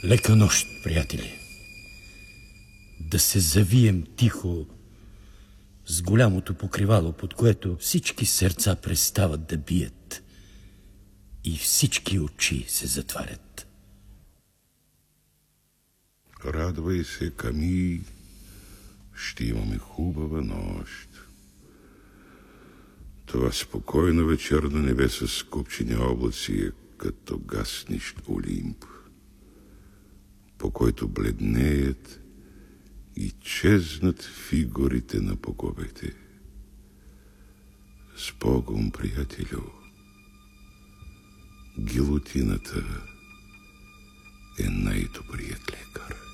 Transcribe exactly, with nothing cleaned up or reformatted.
Лека нощ, приятели. Да се завием тихо с голямото покривало, под което всички сърца престават да бият и всички очи се затварят. Радвай се, Ками, ще имаме хубава нощ. Това спокойно вечерно небе с скупчени облаци е като гаснищ Олимп, по който бледнеят и чезнат фигурите на боговете. С Богом, приятелю, гилотината е най-добрият лекар.